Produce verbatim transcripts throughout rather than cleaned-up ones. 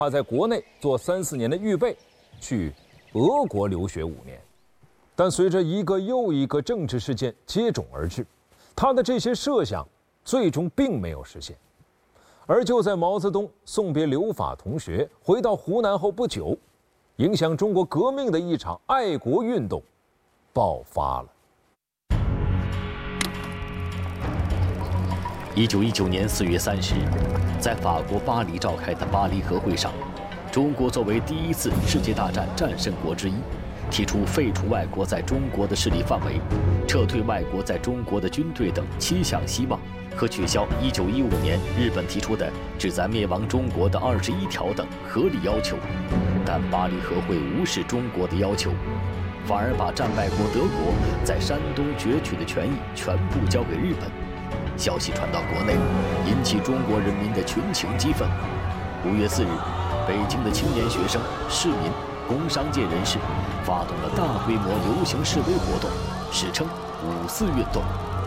他在国内做三四年的预备，去俄国留学五年。但随着一个又一个政治事件接踵而至，他的这些设想最终并没有实现。而就在毛泽东送别留法同学回到湖南后不久，影响中国革命的一场爱国运动爆发了。 一九一九年四月三十日，在法国巴黎召开的巴黎和会上，中国作为第一次世界大战战胜国之一，提出废除外国在中国的势力范围、撤退外国在中国的军队等七项希望，和取消一九一五年日本提出的旨在灭亡中国的二十一条等合理要求。但巴黎和会无视中国的要求，反而把战败国德国在山东攫取的权益全部交给日本。消息传到国内，引起中国人民的群情激愤。五月四日，北京的青年学生、市民、工商界人士发动了大规模游行示威活动，史称“五四运动”。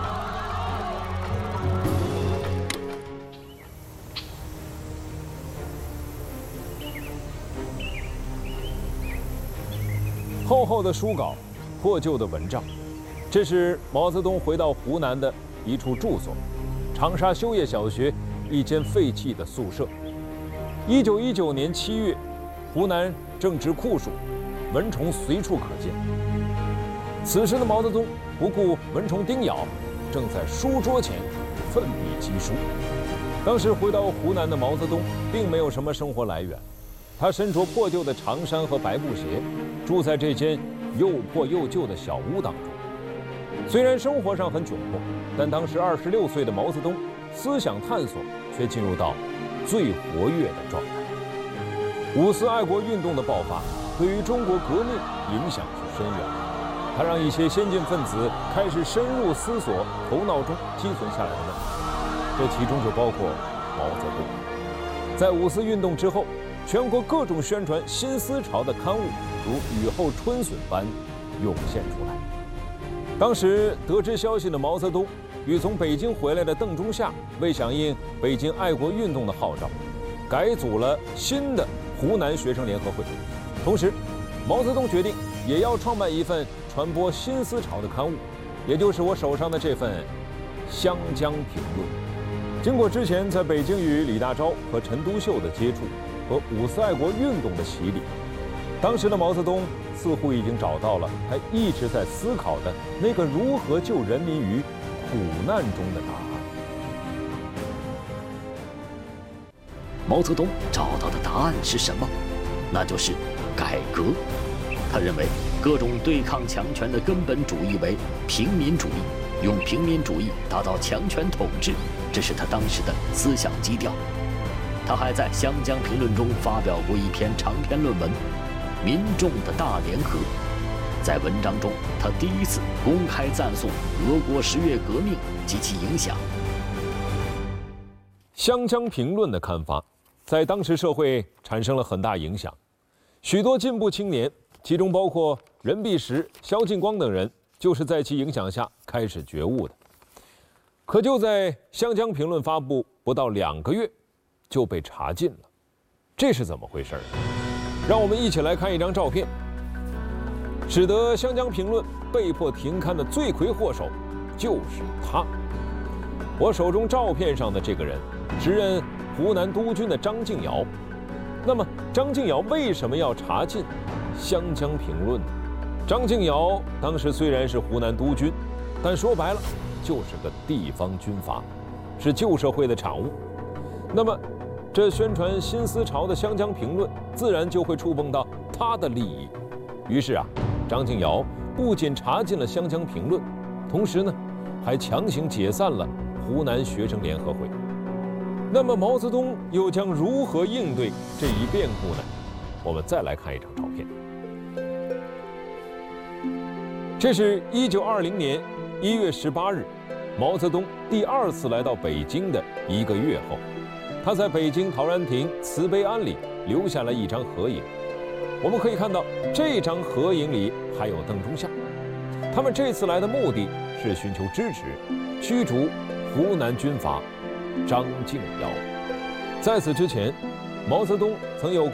厚厚的书稿，破旧的文章，这是毛泽东回到湖南的一处住所，长沙修业小学一间废弃的宿舍。一九一九年七月，湖南正值酷暑，蚊虫随处可见。此时的毛泽东不顾蚊虫叮咬，正在书桌前奋笔疾书。当时回到湖南的毛泽东并没有什么生活来源，他身着破旧的长衫和白布鞋，住在这间又破又旧的小屋当中。虽然生活上很窘迫，但当时二十六岁的毛泽东思想探索却进入到最活跃的状态。五四爱国运动的爆发对于中国革命影响是深远的，它让一些先进分子开始深入思索头脑中积存下来的问题，这其中就包括毛泽东。在五四运动之后，全国各种宣传新思潮的刊物如雨后春笋般涌现出来。当时得知消息的毛泽东与从北京回来的邓中夏，为响应北京爱国运动的号召，改组了新的湖南学生联合会。同时，毛泽东决定也要创办一份传播新思潮的刊物，也就是我手上的这份《湘江评论》。经过之前在北京与李大钊和陈独秀的接触和五四爱国运动的洗礼，当时的毛泽东似乎已经找到了他一直在思考的那个如何救人民于苦难中的答案。 毛泽东找到的答案是什么？那就是改革。他认为各种对抗强权的根本主义为平民主义，用平民主义达到强权统治，这是他当时的思想基调。他还在《湘江评论》中发表过一篇长篇论文《民众的大联合》。在文章中，他第一次公开赞颂俄国十月革命及其影响。《 湘江评论》的刊发，在当时社会产生了很大影响，许多进步青年，其中包括任弼时、萧劲光等人，就是在其影响下开始觉悟的。可就在《湘江评论》发布不到两个月，就被查禁了，这是怎么回事呢？让我们一起来看一张照片。使得《湘江评论》被迫停刊的罪魁祸首就是他。我手中照片上的这个人，时任湖南督军的张敬尧。那么，张敬尧为什么要查禁《湘江评论》呢？张敬尧当时虽然是湖南督军，但说白了就是个地方军阀，是旧社会的产物。那么，这宣传新思潮的《湘江评论》自然就会触碰到他的利益。于是啊，张敬尧不仅查禁了《湘江评论》，同时呢，还强行解散了湖南学生联合会。那么毛泽东又将如何应对这一变故呢？我们再来看一张照片。这是一九二零年一月十八日，毛泽东第二次来到北京的一个月后，他在北京陶然亭慈悲庵里留下了一张合影。我们可以看到，这张合影里还有邓中夏。他们这次来的目的是寻求支持，驱逐湖南军阀张敬尧。在此之前， 毛泽东曾有